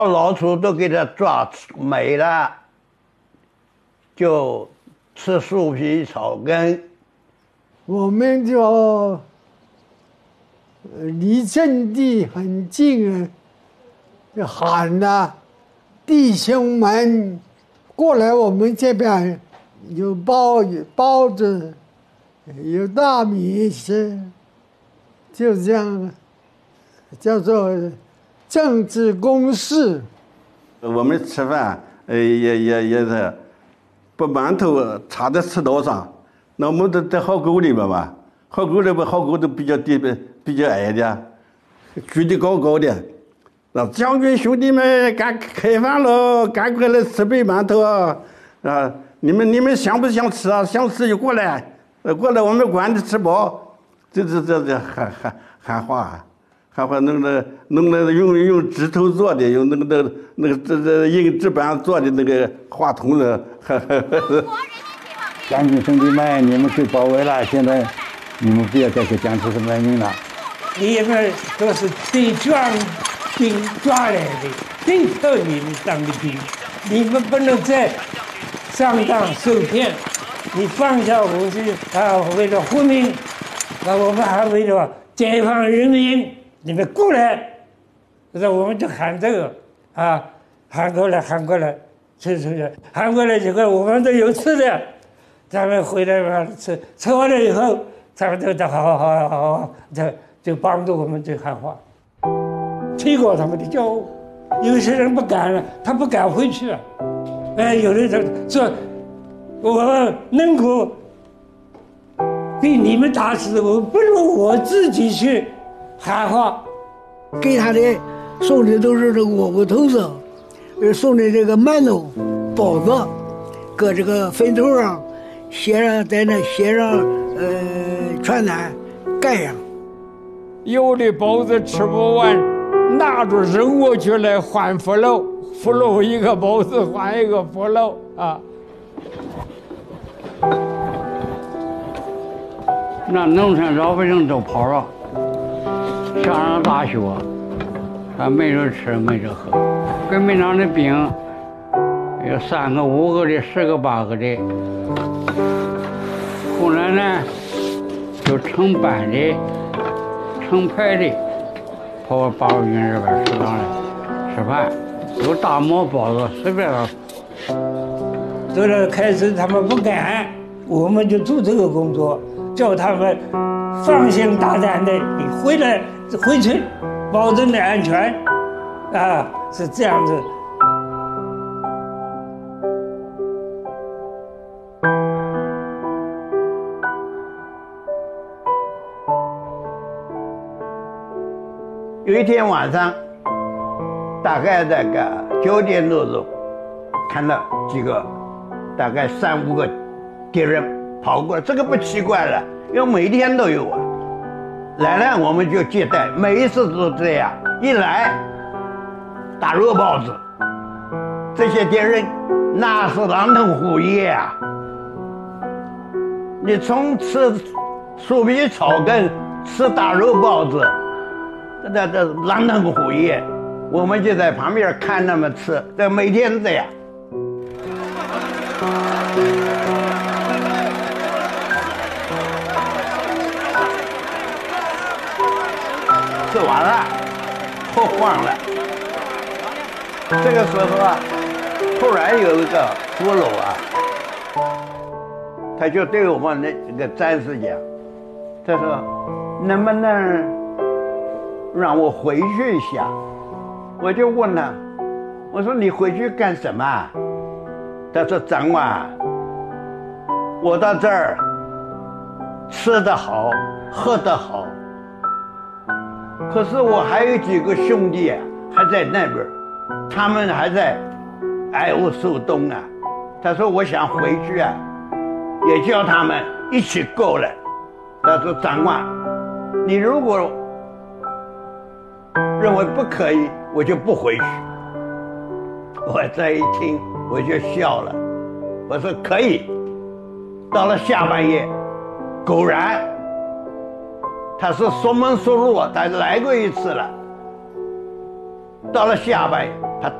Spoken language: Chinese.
老鼠都给它抓没了，就吃树皮草根。 我们就离阵地很近，就喊呐，弟兄们，过来我们这边有包子，有大米吃，就这样，叫做政治攻势。 我们吃饭，也是把馒头插在石头上，那我们都在壕沟里边吧，壕沟里边壕沟都比较低，比较矮的，举得高高的。那将军兄弟们，赶开饭喽，赶快来吃杯馒头啊！啊，你们想不想吃啊？想吃就过来，过来我们管着吃饱。这喊话。还会弄那用指头做的，用那个硬纸板做的那个话筒的。 将军兄弟们，你们被包围了，现在你们不要再给僵尸卖命了。 你们都是被兵抓来的，逼迫你们当的兵，你们不能再上当受骗。你放下武器啊，为了护民，啊，我们还为了解放人民。你们过来，那我们就喊这个啊，喊过来，吃，喊过来以后，我们都有吃的，咱们回来嘛吃完了以后，他们就好，就帮助我们这喊话，提高他们的教育。有些人不敢了，他不敢回去啊，有的人说，我能够被你们打死，我不如我自己去。喊话， 给他的送的都是这个窝窝头子，送的这个馒头、包子，搁这个坟头上写上传单盖上。 有的包子吃不完，拿着扔过去来换腐肉，腐肉一个包子换一个腐肉啊。 那农村老百姓都跑了。上大学，还没人吃没人喝，革命党的兵有3个、5个的、10个、8个的，后来呢就成班的、成排的跑八路军这边食堂来吃饭，有大馍包子随便了。 到了开始他们不敢，我们就做这个工作，叫他们放心大胆的，你回去，保证你安全，啊，是这样子。 有一天晚上，大概那个9点多钟，看到几个，大概3、5个敌人跑过来，这个不奇怪了，因为每天都有啊。来了我们就接待，每一次都这样，一来打肉包子，这些敌人那是狼吞虎咽啊！你从吃树皮草根，吃大肉包子，这狼吞虎咽，我们就在旁边看他们吃，这每天这样。吃完了，喝慌了。这个时候啊，突然有一个俘虏啊，他就对我们那个战士讲，他说：“能不能让我回去一下？”我就问他，我说：“你回去干什么？”他说：“长官，我到这儿吃得好，喝得好。可是我还有几个兄弟啊，还在那边，他们还在挨饿受冻啊。他说我想回去啊，也叫他们一起过来。他说长官，你如果认为不可以，我就不回去。我这一听我就笑了，我说可以。到了下半夜，果然。他是说门说路，他来过一次了。到了下半夜，